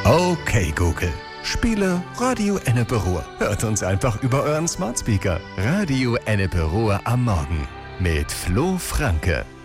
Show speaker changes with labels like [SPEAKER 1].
[SPEAKER 1] Okay, Google. Spiele Radio Ennepe Ruhr. Hört uns einfach über euren Smart Speaker. Radio Ennepe Ruhr am Morgen mit Flo Franke.